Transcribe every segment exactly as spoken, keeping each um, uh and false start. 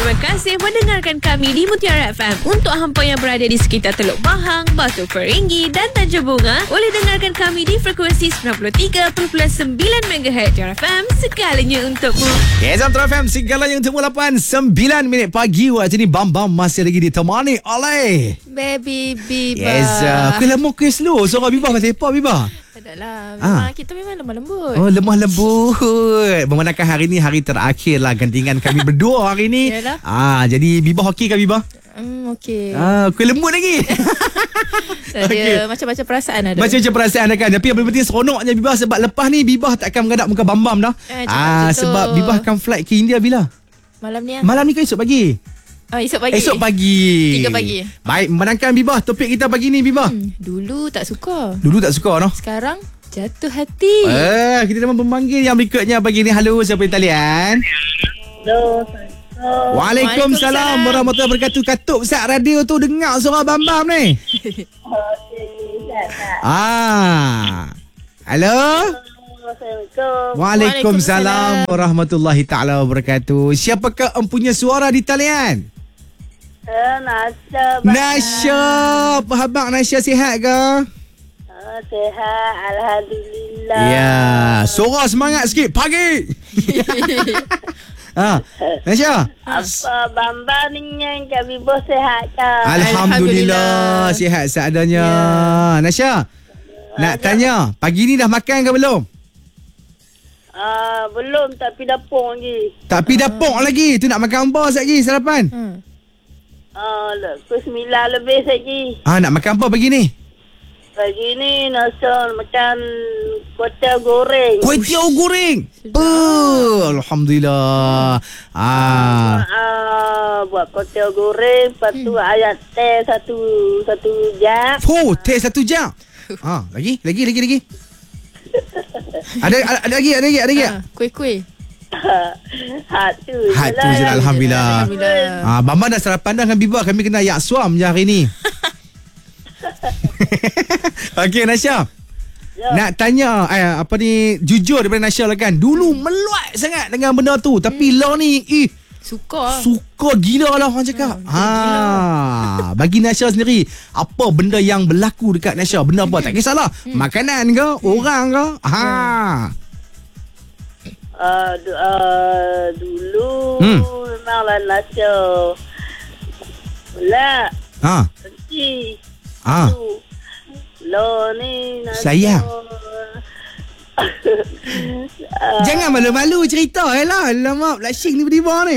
Terima kasih mendengarkan kami di Mutiara F M. Untuk hampa yang berada di sekitar Teluk Bahang, Batu Peringgi dan Tanjung Bunga, boleh dengarkan kami di frekuensi sembilan puluh tiga perpuluhan sembilan megahertz Mutiara F M, segalanya untukmu. Yes, Mutiara F M, segalanya untuk lapan sembilan minit pagi. Waktu ni Bam Bam masih lagi ditemani oleh Baby Biba. Yes, uh, aku lama ke slow. Suara Biba macam apa Biba? Taklah, memang Ah. kita memang lemah lembut. Oh, lemah lembut. Memandangkan hari ni hari terakhir lah gantingan kami berdua hari ni. Yalah. Ah, jadi Biba okey ke Biba? Hmm, okey. Ah, aku lembut lagi. Dia okey. macam-macam perasaan ada. Macam-macam perasaan kan. Tapi yang paling penting seronoknya Biba, sebab lepas ni Biba tak akan mengadap muka Bam Bam dah. Eh, ah, macam tu. sebab Biba akan flight ke India bila? Malam ni ah. Malam ni ke esok pagi? Oh, esok pagi. Esok pagi. Tiga pagi. Baik, memandangkan Biba, topik kita pagi ni Biba. Hmm, dulu tak suka. Dulu tak suka noh. Sekarang jatuh hati. Eh, kita dah memanggil yang berikutnya pagi ni. Halo, siapa di talian? Hello. Waalaikumsalam Waalaikumsalam. warahmatullahi wabarakatuh. Katuk besar radio tu dengar suara Bam Bam ni. Ah. Halo. Assalamualaikum. Waalaikumsalam warahmatullahi taala wabarakatuh. Siapakah empunya suara di talian? Eh, Nasya. Nasya. Apa khabar Nasya, sihat ke? Ah, sihat. Alhamdulillah. Ya, suara semangat sikit pagi. Ha, Nasya. Apa Bamba ni yang kami bos sihat kan? Alhamdulillah, sihat seadanya. Ya. Nasya, nak tanya, pagi ni dah makan ke belum? Ah, belum tapi dapur lagi. Tak pi dapur lagi. Tu nak makan apa sekejap lagi sarapan? Hmm. Ah, pukul sembilan lebih lagi. Ah, nak makan apa pagi ni? Pagi ni nasi makan kuota goreng. Kuih tiaw goreng. Oh, alhamdulillah. Ah. Ah, buat kuota goreng, lepas tu ayat teh satu satu jam. Oh, teh satu jam. Ah, lagi, lagi, lagi, lagi. Ada, ada, ada lagi, ada lagi, ada lagi. Ah, kuih-kuih. Ha tu. Hat tu je lah, alhamdulillah. Alhamdulillah. Ah, Bamba dah sarapan dah dengan Biba. Kami kena yak suam je hari ni. Okey Nasya. Ya. Nak tanya eh, apa ni, jujur daripada Nasya lah kan. Dulu meluat sangat dengan benda tu, tapi lah ni eh Suka. suka gila lah orang cakap. Ha, bagi Nasya sendiri, apa benda yang berlaku dekat Nasya? Benda apa? Tak kisahlah. Makanan ke, orang ke? Ha. Uh, du, uh, dulu Hmm. memanglah Nasya Lah Ha. Benci Ha. tu. Lo ni Nasya Sayang. uh, Jangan malu-malu cerita eh lah. Alamak, blushing tiba-tiba ni.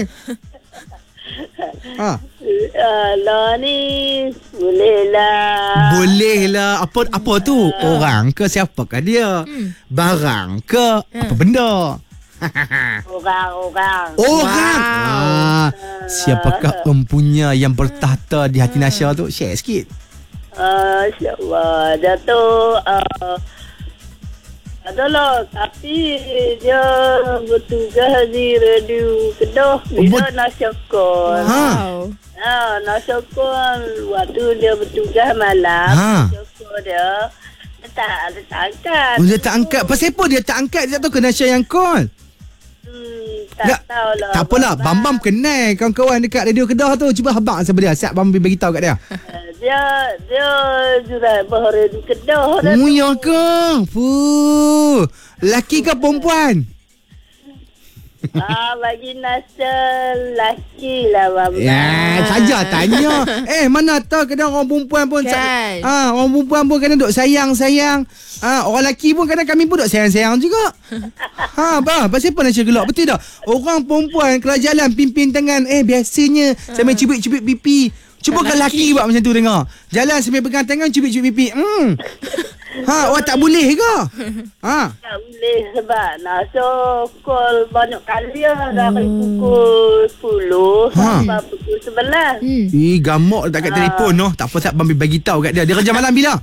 Ha. uh, Lo ni Boleh lah. Boleh lah. Apa apa tu? Orang ke, siapakah dia? Barang ke? Apa benda? Orang-orang. Orang. Wow. Ah, siapakah empunya yang bertahta di hati Nasya tu? Share sikit. uh, InsyaAllah. Dia tu uh, adalah, tapi dia bertugas di radio Kedah. Bila ber- Nasya call. Ha. Wow. Ha, Nasya call waktu dia bertugas malam. Ha. Nasya call dia. Dia tak, dia tak angkat. Oh, dia tak angkat. Pasal apa dia tak angkat? Dia tak tahu ke Nasya yang call? Hmm, tak Tak, tahulah. tak apalah. Bam Bam kenal kawan-kawan dekat radio Kedah tu. Cuba habaq siapa dia. Siap Bam Bam bagi tahu kat dia. Dia, dia jurat bahara di Kedah. dah Oh, tu. ya ke? Fuh. Laki ke perempuan? Ah, bagi Nasya laki lah Bamba. Ya, saja tanya. Eh, mana tahu kadang orang perempuan pun Kan. ah, orang perempuan pun kadang duk sayang-sayang. Ah, orang lelaki pun kadang kami pun duk sayang-sayang juga. Ha, bah, pasal apa Nasya gelak? Betul tak? Orang perempuan kalau jalan pimpin tangan, eh biasanya sambil cubit-cubit pipi. Cuba kalau lelaki buat macam tu dengar. Jalan sambil pegang tangan cubit-cubit pipi. Hmm. Ha, awak tak boleh ke? Ha. Tak boleh sebab Nasya call banyak kali lah. Dari pukul sepuluh Ha. sampai pukul sebelas. Hmm. Eh, gamak letak kat telefon noh. Tak apa, tak Bambi bagi tahu kat dia. Dia kerja malam bila?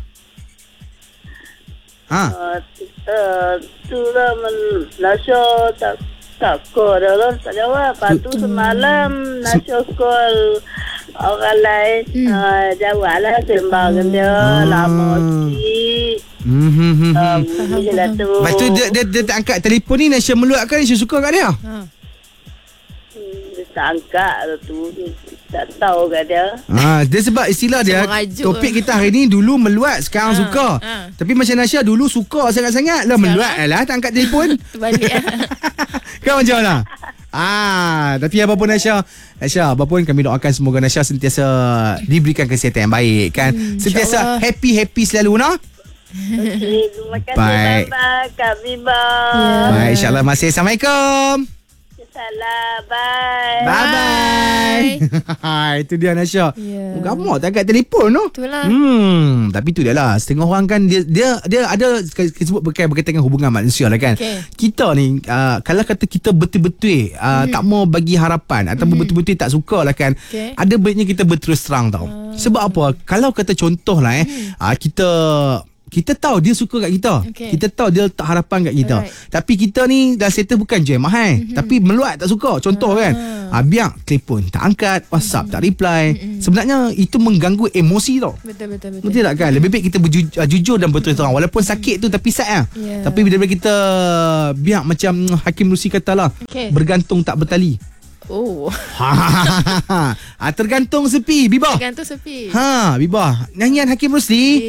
Ha. Uh, uh, tu lah men- Nasya tak tak call dah lah, tak jawab. Lepas tu semalam Nasya call orang lain. Hmm. Uh, jawab lah sembang dia. Lama sikit. Hmm, hmm, hmm. Um, bila lah tu. Lepas tu dia, dia, dia tak angkat telefon ni. Nasya meluat kan? Nasya suka kat dia? Ha. Dia tak angkat tu. Dia tak tahu kat dia. Ha, dia sebab istilah dia, Merajuk topik lah. kita hari ni dulu meluat, sekarang Ha, suka. ha. Tapi macam Nasya dulu suka sangat-sangat lah, meluat lah tak angkat telefon. Terbalik lah. Kau macam mana? Ah, tapi apapun Nasya, Nasya, apapun kami doakan semoga Nasya sentiasa diberikan kesihatan yang baik kan. Hmm, Sentiasa insyaAllah. happy-happy selalu no? Okay, terima kasih. Baik. Bye-bye, Kak Biba. Ya. Baik, insyaAllah masih. Assalamualaikum. Salam. Bye. Bye-bye. Itu dia Nasya. Ya. Gamak tak angkat telefon no? Itulah. Hmm, tapi tu dia lah. Setengah orang kan dia dia dia ada sebut berkaitan berkaitan dengan hubungan manusia lah kan. Okay. Kita ni uh, kalau kata kita betul-betul uh, mm-hmm. tak mau bagi harapan ataupun mm-hmm. betul-betul tak suka lah kan. Okay. Ada baiknya kita berterus terang tau. Uh. Sebab apa? Kalau kata contoh lah eh mm. uh, kita kita tahu dia suka kat kita. Okay. Kita tahu dia letak harapan kat kita. Alright. Tapi kita ni dah settle bukan je mahal. Mm-hmm. Tapi meluat tak suka. Contoh kan. Ah, biar telefon tak angkat, WhatsApp mm-hmm. tak reply. Mm-hmm. Sebenarnya itu mengganggu emosi tau. Betul, betul, betul. Betul tak kan? Lebih baik kita berju- uh, jujur dan berterus terang. Walaupun sakit tu tapi sad lah. Yeah. Tapi bila kita biar macam Hakim Rusi kata lah. Okay. Bergantung tak bertali. Oh. ha, tergantung sepi, Biba. Tergantung sepi. Ha, Biba. Nyanyian Hakim Rusli.